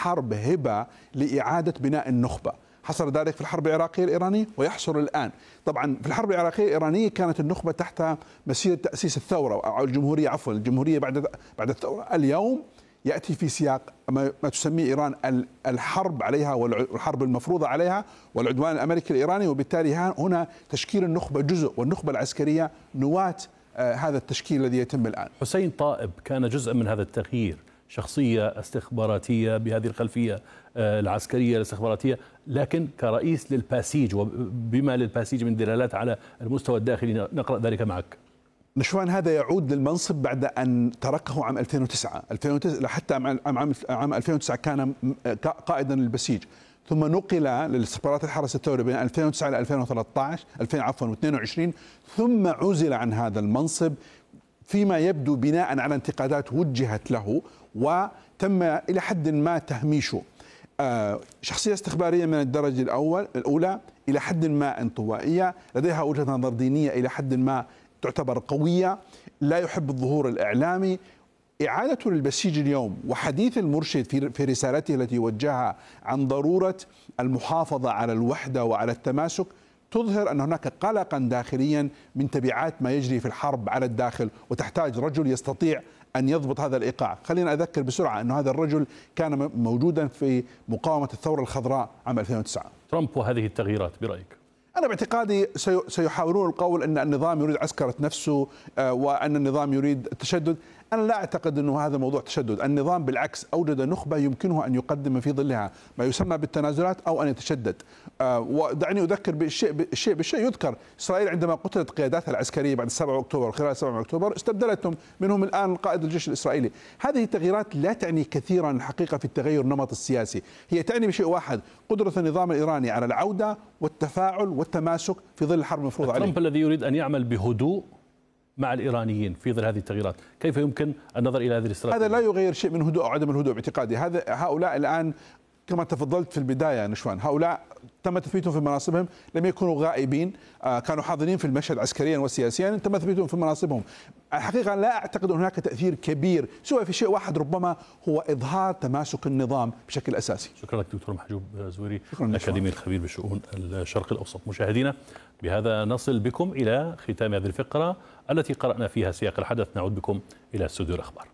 الحرب هبة لإعادة بناء النخبة. حصل ذلك في الحرب العراقية الإيرانية ويحصل الآن. طبعا في الحرب العراقية الإيرانية كانت النخبة تحت مسيرة تأسيس الثورة أو الجمهورية، عفوا الجمهورية بعد الثورة. اليوم يأتي في سياق ما تسميه إيران الحرب عليها والحرب المفروضة عليها والعدوان الأمريكي الإيراني، وبالتالي هنا تشكيل النخبة جزء والنخبة العسكرية نواة هذا التشكيل الذي يتم الآن. حسين طائب كان جزءا من هذا التغيير، شخصية استخباراتية بهذه الخلفية العسكرية الاستخباراتية، لكن كرئيس للباسيج وبما للباسيج من دلالات على المستوى الداخلي، نقرأ ذلك معك. نشوان هذا يعود للمنصب بعد أن تركه عام 2009 حتى عام 2009 كان قائدا للبسيج، ثم نقل للاستخبارات الحرس الثوري بين 2009 إلى 2022، ثم عزل عن هذا المنصب فيما يبدو بناء على انتقادات وجهت له وتم إلى حد ما تهميشه. شخصية استخبارية من الدرجة الأولى، إلى حد ما انطوائية، لديها وجهة نظر دينية إلى حد ما تعتبر قوية، لا يحب الظهور الإعلامي. إعادته للبسيج اليوم وحديث المرشد في رسالته التي وجهها عن ضرورة المحافظة على الوحدة وعلى التماسك تظهر أن هناك قلقا داخليا من تبعات ما يجري في الحرب على الداخل، وتحتاج رجل يستطيع أن يضبط هذا الإيقاع. خلينا أذكر بسرعة أن هذا الرجل كان موجودا في مقاومة الثورة الخضراء عام 2009. ترامب وهذه التغييرات برأيك؟ أنا باعتقادي سيحاولون القول أن النظام يريد عسكرة نفسه وأن النظام يريد التشدد. أنا لا أعتقد أنه هذا موضوع تشدد. النظام بالعكس أوجد نخبة يمكنه أن يقدم في ظلها ما يسمى بالتنازلات أو أن يتشدد. ودعني أذكر بالشيء يذكر. إسرائيل عندما قتلت قياداتها العسكرية بعد 7 أكتوبر وخلال 7 أكتوبر استبدلتهم، منهم الآن قائد الجيش الإسرائيلي. هذه التغييرات لا تعني كثيرا الحقيقة في التغير النمط السياسي، هي تعني بشيء واحد: قدرة النظام الإيراني على العودة والتفاعل والتماسك في ظل الحرب المفروضة عليه. ترامب الذي يريد أن يعمل بهدوء مع الإيرانيين في ظل هذه التغييرات، كيف يمكن النظر إلى هذه الاستراتيجية؟ هذا لا يغير شيء من هدوء أو عدم الهدوء باعتقادي. هؤلاء الآن كما تفضلت في البداية نشوان، هؤلاء تم تثبيتهم في مناصبهم، لم يكونوا غائبين، كانوا حاضرين في المشهد عسكريا وسياسيا، تم تثبيتهم في مناصبهم. الحقيقة لا أعتقد أن هناك تأثير كبير سوى في شيء واحد، ربما هو إظهار تماسك النظام بشكل أساسي. شكرا لك دكتور محجوب زويري، الأكاديمي الخبير بشؤون الشرق الأوسط. مشاهدينا، بهذا نصل بكم إلى ختام هذه الفقرة التي قرأنا فيها سياق الحدث. نعود بكم إلى استوديو الأخبار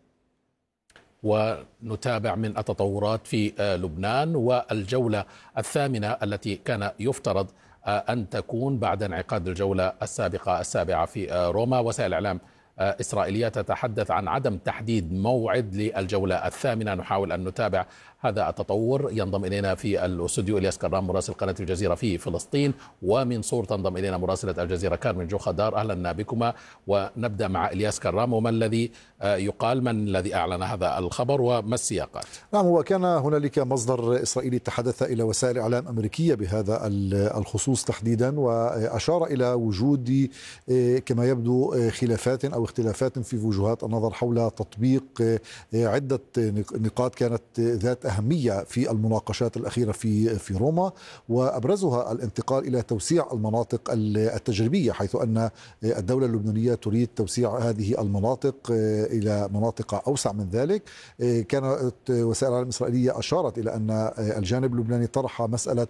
ونتابع من التطورات في لبنان والجولة الثامنة التي كان يفترض أن تكون بعد انعقاد الجولة السابقة السابعة في روما. وسائل إعلام إسرائيلية تتحدث عن عدم تحديد موعد للجولة الثامنة. نحاول أن نتابع هذا التطور. ينضم إلينا في الاستوديو إلياس كرام مراسل قناة الجزيرة في فلسطين، ومن صور تنضم إلينا مراسلة الجزيرة كارمن جوخة دار. أهلا بكما. ونبدأ مع إلياس كرام، وما الذي يقال، من الذي أعلن هذا الخبر وما السياقات؟ نعم، هو كان هنالك مصدر إسرائيلي تحدث إلى وسائل إعلام أمريكية بهذا الخصوص تحديدا، وأشار إلى وجود كما يبدو خلافات أو اختلافات في وجهات النظر حول تطبيق عدة نقاط كانت ذات أهمية في المناقشات الأخيرة في روما، وأبرزها الانتقال إلى توسيع المناطق التجريبية، حيث أن الدولة اللبنانية تريد توسيع هذه المناطق إلى مناطق أوسع من ذلك. كانت وسائل الإعلام الإسرائيلية أشارت إلى أن الجانب اللبناني طرح مسألة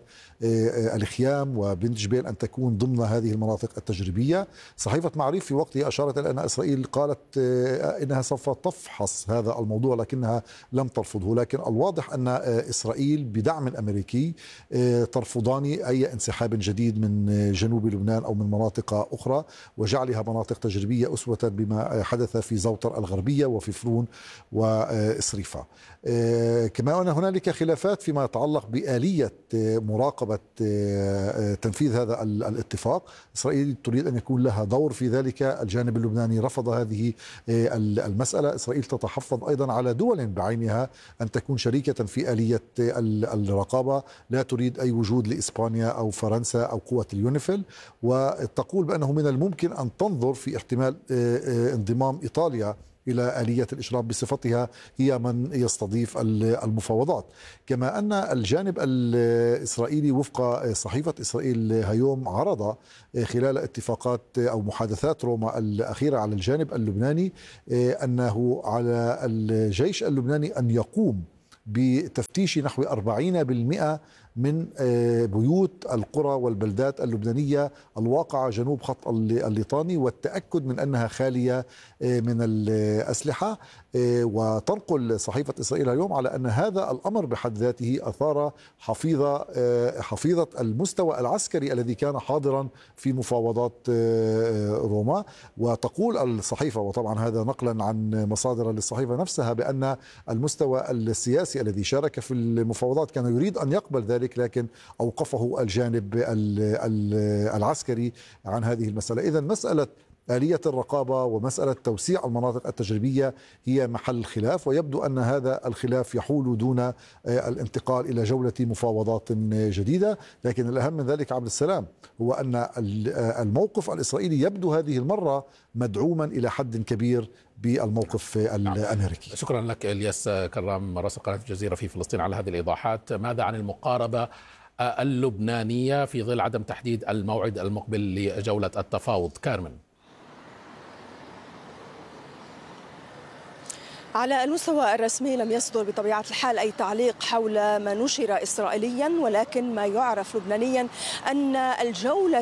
الخيام وبنت جبيل أن تكون ضمن هذه المناطق التجريبية. صحيفة معريف في وقتها أشارت إلى أن إسرائيل قالت إنها سوف تفحص هذا الموضوع لكنها لم ترفضه. لكن الواضح أن إسرائيل بدعم أمريكي ترفضان أي انسحاب جديد من جنوب لبنان أو من مناطق أخرى وجعلها مناطق تجريبية أسوة بما حدث في زوطر الغربية وفي فرون وإسريفة. كما أن هنالك خلافات فيما يتعلق بآلية مراقبة تنفيذ هذا الاتفاق. إسرائيل تريد أن يكون لها دور في ذلك، الجانب اللبناني رفض هذه المسألة. إسرائيل تتحفظ أيضا على دول بعينها أن تكون شريكة في آلية الرقابة، لا تريد أي وجود لإسبانيا أو فرنسا أو قوة اليونيفيل، وتقول بأنه من الممكن أن تنظر في احتمال انضمام إيطاليا إلى آلية الإشراف بصفتها هي من يستضيف المفاوضات. كما أن الجانب الإسرائيلي وفق صحيفة إسرائيل هيوم عرض خلال اتفاقات أو محادثات روما الأخيرة على الجانب اللبناني أنه على الجيش اللبناني أن يقوم بتفتيش نحو 40% من بيوت القرى والبلدات اللبنانية الواقعة جنوب خط الليطاني، والتأكد من أنها خالية من الأسلحة. وتنقل صحيفة إسرائيل اليوم على أن هذا الأمر بحد ذاته أثار حفيظة المستوى العسكري الذي كان حاضرا في مفاوضات روما. وتقول الصحيفة، وطبعا هذا نقلا عن مصادر للصحيفة نفسها، بأن المستوى السياسي الذي شارك في المفاوضات كان يريد أن يقبل ذلك، لكن أوقفه الجانب العسكري عن هذه المسألة. إذن مسألة آلية الرقابة ومسألة توسيع المناطق التجريبية هي محل خلاف، ويبدو أن هذا الخلاف يحول دون الانتقال إلى جولة مفاوضات جديدة. لكن الأهم من ذلك عبد السلام هو أن الموقف الإسرائيلي يبدو هذه المرة مدعوما إلى حد كبير بالموقف الأمريكي. شكرا لك إلياس كرام مراسل قناة الجزيرة في فلسطين على هذه الإيضاحات. ماذا عن المقاربة اللبنانية في ظل عدم تحديد الموعد المقبل لجولة التفاوض؟ كارمن. على المستوى الرسمي لم يصدر بطبيعة الحال أي تعليق حول ما نشر إسرائيليا، ولكن ما يعرف لبنانيا أن الجولة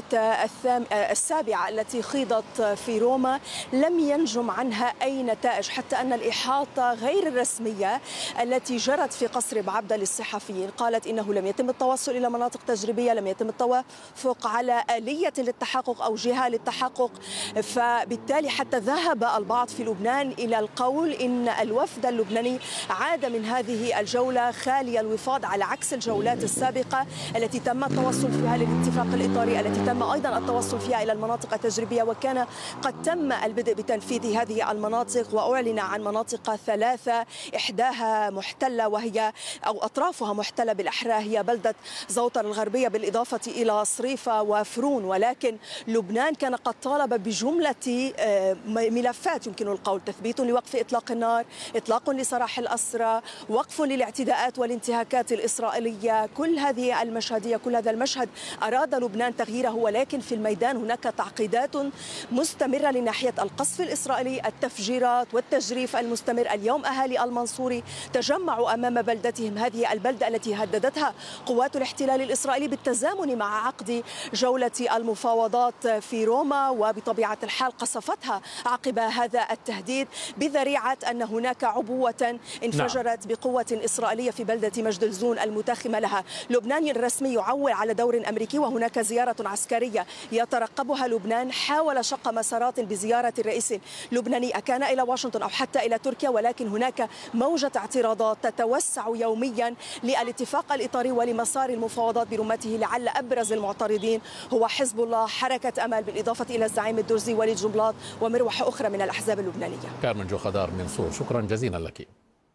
السابعة التي خيضت في روما لم ينجم عنها أي نتائج، حتى أن الإحاطة غير الرسمية التي جرت في قصر بعبدة للصحفيين قالت إنه لم يتم التوصل إلى مناطق تجريبية، لم يتم التوافق على آلية للتحقق أو جهة للتحقق. فبالتالي حتى ذهب البعض في لبنان إلى القول إن الوفد اللبناني عاد من هذه الجولة خالي الوفاض، على عكس الجولات السابقة التي تم التوصل فيها للاتفاق الإطاري، التي تم أيضا التوصل فيها إلى المناطق التجريبية، وكان قد تم البدء بتنفيذ هذه المناطق، وأعلن عن مناطق 3 إحداها محتلة وهي أو أطرافها محتلة بالأحرى، هي بلدة زوطر الغربية بالإضافة إلى صريفة وفرون. ولكن لبنان كان قد طالب بجملة ملفات يمكن القول: تثبيت لوقف إطلاق النار، إطلاق لسراح الأسرى، وقف للاعتداءات والانتهاكات الإسرائيلية. كل هذه المشهدية، كل هذا المشهد أراد لبنان تغييره، ولكن في الميدان هناك تعقيدات مستمرة لناحية القصف الإسرائيلي، التفجيرات والتجريف المستمر. اليوم أهالي المنصوري تجمعوا أمام بلدتهم، هذه البلدة التي هددتها قوات الاحتلال الإسرائيلي بالتزامن مع عقد جولة المفاوضات في روما، وبطبيعة الحال قصفتها عقب هذا التهديد بذريعة أن هناك عبوة انفجرت بقوة إسرائيلية في بلدة مجد الزون المتاخمة لها. لبنان الرسمي يعول على دور أمريكي، وهناك زيارة عسكرية يترقبها لبنان. حاول شق مسارات بزيارة الرئيس اللبناني أكان إلى واشنطن أو حتى إلى تركيا، ولكن هناك موجة اعتراضات تتوسع يوميا للاتفاق الإطاري ولمسار المفاوضات برمته. لعل أبرز المعترضين هو حزب الله، حركة أمل، بالإضافة إلى الزعيم الدرزي وليد جنبلاط ومروحة أخرى من الأحزاب اللبنانية. كارمن جوخدار من صور، شكرا جزيلا لك.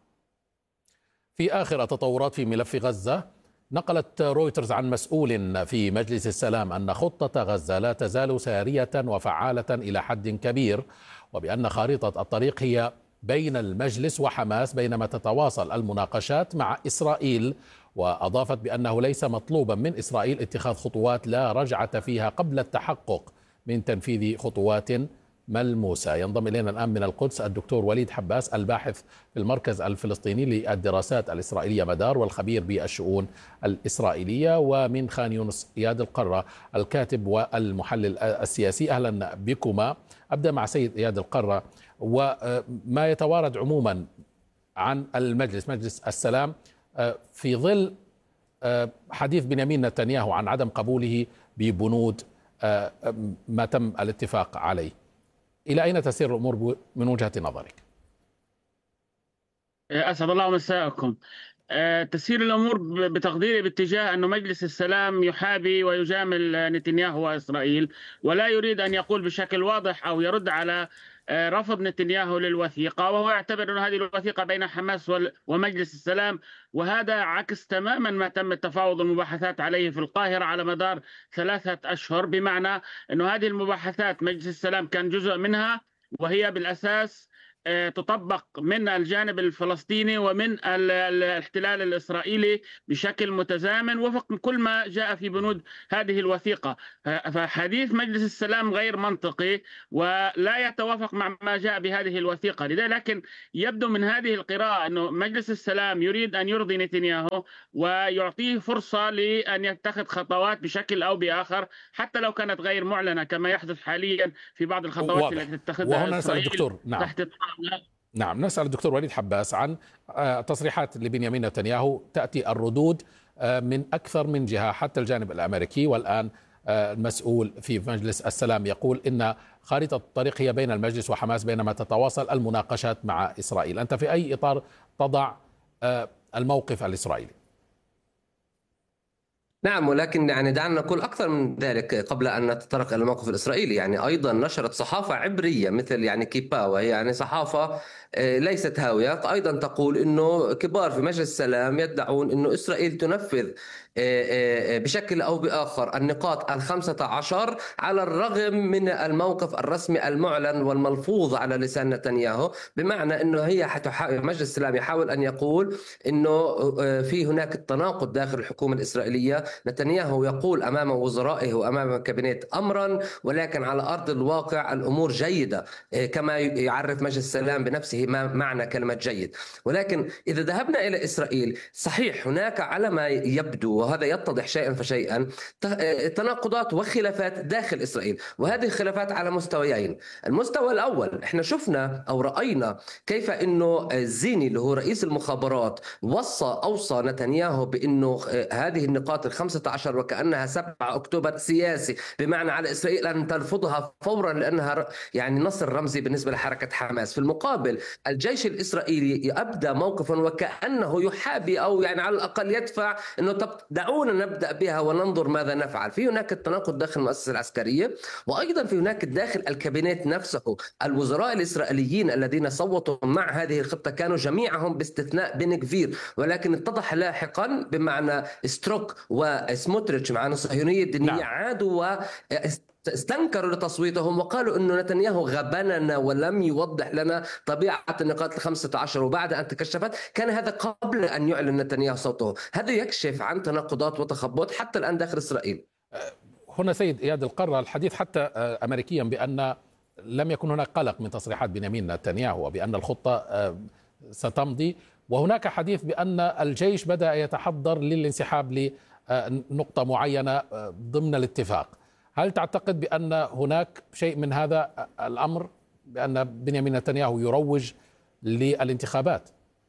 في آخر تطورات في ملف غزة، نقلت رويترز عن مسؤول في مجلس السلام أن خطة غزة لا تزال سارية وفعالة إلى حد كبير، وبأن خارطة الطريق هي بين المجلس وحماس بينما تتواصل المناقشات مع إسرائيل. وأضافت بأنه ليس مطلوبا من إسرائيل اتخاذ خطوات لا رجعة فيها قبل التحقق من تنفيذ خطوات ملموسة. ينضم إلينا الآن من القدس الدكتور وليد حباس، الباحث في المركز الفلسطيني للدراسات الإسرائيلية مدار والخبير بالشؤون الإسرائيلية، ومن خان يونس إياد القرة الكاتب والمحلل السياسي. أهلا بكما. أبدأ مع سيد إياد القرة، وما يتوارد عموما عن المجلس، مجلس السلام، في ظل حديث بنيامين نتنياهو عن عدم قبوله ببنود ما تم الاتفاق عليه. إلى أين تسير الأمور من وجهة نظرك؟ أسعد الله مساءكم. تسير الأمور بتقديري باتجاه أن مجلس السلام يحابي ويجامل نتنياهو وإسرائيل، ولا يريد أن يقول بشكل واضح أو يرد على رفض نتنياهو للوثيقة، وهو يعتبر أن هذه الوثيقة بين حماس ومجلس السلام، وهذا عكس تماما ما تم التفاوض والمباحثات عليه في القاهرة على مدار 3 أشهر. بمعنى أن هذه المباحثات مجلس السلام كان جزء منها، وهي بالأساس تطبق من الجانب الفلسطيني ومن الاحتلال الإسرائيلي بشكل متزامن وفق كل ما جاء في بنود هذه الوثيقة. فحديث مجلس السلام غير منطقي ولا يتوافق مع ما جاء بهذه الوثيقة. لكن يبدو من هذه القراءة أنه مجلس السلام يريد أن يرضي نتنياهو ويعطيه فرصة لأن يتخذ خطوات بشكل أو بآخر حتى لو كانت غير معلنة كما يحدث حاليا في بعض الخطوات التي تتخذها إسرائيل تحت الطاولة. نعم، نسأل الدكتور وليد حباس عن تصريحات لبنيامين نتنياهو. تأتي الردود من أكثر من جهة، حتى الجانب الأمريكي، والآن المسؤول في مجلس السلام يقول إن خارطة الطريق هي بين المجلس وحماس بينما تتواصل المناقشات مع إسرائيل. أنت في أي إطار تضع الموقف الإسرائيلي؟ نعم، ولكن يعني دعنا نقول أكثر من ذلك قبل أن نتطرق إلى الموقف الإسرائيلي. يعني أيضا نشرت صحافة عبرية مثل يعني كيبا، وهي يعني صحافة ليست هاوية، أيضا تقول أنه كبار في مجلس السلام يدعون أنه إسرائيل تنفذ بشكل أو بآخر النقاط 15 على الرغم من الموقف الرسمي المعلن والملفوظ على لسان نتنياهو، بمعنى أنه هي مجلس السلام يحاول أن يقول أنه في هناك التناقض داخل الحكومة الإسرائيلية. نتنياهو يقول أمام وزرائه وأمام الكابينت أمرا، ولكن على أرض الواقع الأمور جيدة كما يعرف مجلس السلام بنفسه ما معنى كلمة جيد. ولكن إذا ذهبنا إلى إسرائيل، صحيح هناك على ما يبدو، وهذا يتضح شيئا فشيئا، تناقضات وخلافات داخل إسرائيل، وهذه الخلافات على مستويين. المستوى الأول، احنا شفنا أو رأينا كيف أنه الزيني اللي هو رئيس المخابرات أوصى نتنياهو بأنه هذه النقاط 15 وكأنها 7 أكتوبر سياسي، بمعنى على إسرائيل أن ترفضها فورا لأنها يعني نصر رمزي بالنسبة لحركة حماس. في المقابل الجيش الإسرائيلي أبدى موقفا وكأنه يحابي أو يعني على الأقل يدفع أنه طب دعونا نبدأ بها وننظر ماذا نفعل. في هناك التناقض داخل المؤسسة العسكرية، وأيضا في هناك داخل الكابينت نفسه. الوزراء الإسرائيليين الذين صوتوا مع هذه الخطة كانوا جميعهم باستثناء بن غفير، ولكن اتضح لاحقا بمعنى ستروك وسموتريتش مع الصهيونية الدينية عادوا استنكروا لتصويتهم وقالوا أنه نتنياهو غبننا ولم يوضح لنا طبيعة النقاط 15. وبعد أن تكشفت كان هذا قبل أن يعلن نتنياهو صوته. هذا يكشف عن تناقضات وتخبط حتى الآن داخل إسرائيل. هنا سيد إياد القرة الحديث حتى أمريكيا بأن لم يكن هناك قلق من تصريحات بنيامين نتنياهو وبأن الخطة ستمضي، وهناك حديث بأن الجيش بدأ يتحضر للانسحاب لنقطة معينة ضمن الاتفاق. هل تعتقد بأن هناك شيء من هذا الأمر، بأن بنيامين نتنياهو يروج للانتخابات؟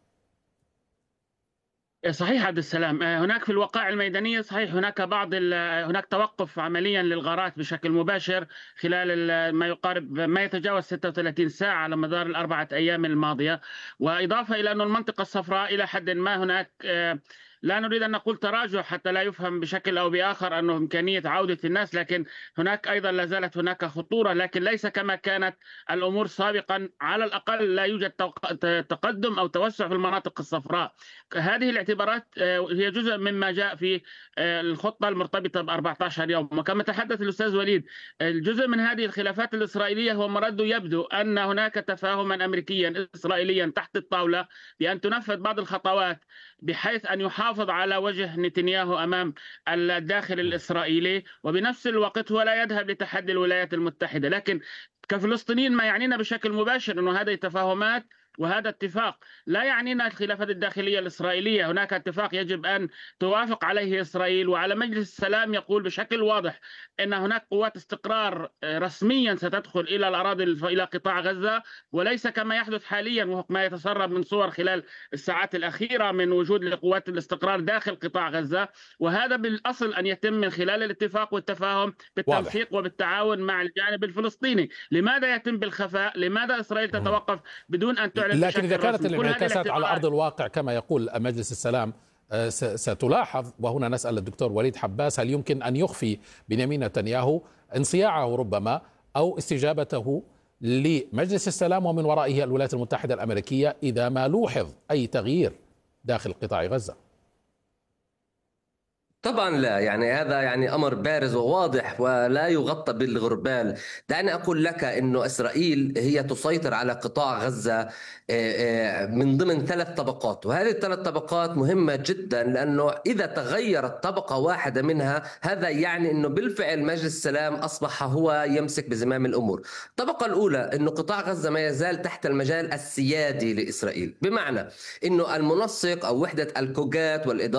صحيح عبد السلام، هناك في الوقائع الميدانية صحيح هناك هناك توقف عمليا للغارات بشكل مباشر خلال ما يقارب ما يتجاوز 36 ساعة على مدار ال4 أيام الماضية. وإضافة إلى أن المنطقة الصفراء إلى حد ما هناك لا نريد أن نقول تراجع حتى لا يفهم بشكل أو بآخر أنه إمكانية عودة الناس، لكن هناك أيضا لا زالت هناك خطورة، لكن ليس كما كانت الأمور سابقا. على الأقل لا يوجد تقدم أو توسع في المناطق الصفراء. هذه الاعتبارات هي جزء مما جاء في الخطة المرتبطة ب14 يوم. وكما تحدث الأستاذ وليد، الجزء من هذه الخلافات الإسرائيلية هو مرد يبدو أن هناك تفاهما أمريكيا إسرائيليا تحت الطاولة بأن تنفذ بعض الخطوات بحيث أن يحافظ على وجه نتنياهو أمام الداخل الإسرائيلي، وبنفس الوقت هو لا يذهب لتحدي الولايات المتحدة. لكن كفلسطينيين ما يعنينا بشكل مباشر أنه هذه التفاهمات وهذا اتفاق لا يعنينا الخلافات الداخلية الإسرائيلية. هناك اتفاق يجب أن توافق عليه إسرائيل، وعلى مجلس السلام يقول بشكل واضح أن هناك قوات استقرار رسميا ستدخل إلى الأراضي إلى قطاع غزة، وليس كما يحدث حاليا وفق ما يتسرب من صور خلال الساعات الأخيرة من وجود لقوات الاستقرار داخل قطاع غزة. وهذا بالأصل أن يتم من خلال الاتفاق والتفاهم بالتنسيق وبالتعاون مع الجانب الفلسطيني. لماذا يتم بالخفاء؟ لماذا إسرائيل تتوقف بدون أن لكن إذا كانت الانعكاسات على أرض الواقع كما يقول مجلس السلام ستلاحظ؟ وهنا نسأل الدكتور وليد حباس، هل يمكن أن يخفي بنيامين نتنياهو انصياعه ربما أو استجابته لمجلس السلام ومن ورائه الولايات المتحدة الأمريكية إذا ما لوحظ أي تغيير داخل قطاع غزة؟ طبعا لا، يعني هذا يعني أمر بارز وواضح ولا يغطى بالغربال. دعني أقول لك أنه إسرائيل هي تسيطر على قطاع غزة من ضمن 3 طبقات، وهذه ال3 طبقات مهمة جدا، لأنه إذا تغيرت طبقة واحدة منها هذا يعني أنه بالفعل مجلس السلام أصبح هو يمسك بزمام الأمور. الطبقة الأولى أنه قطاع غزة ما يزال تحت المجال السيادي لإسرائيل، بمعنى أنه المنسق أو وحدة الكوغات والإدارة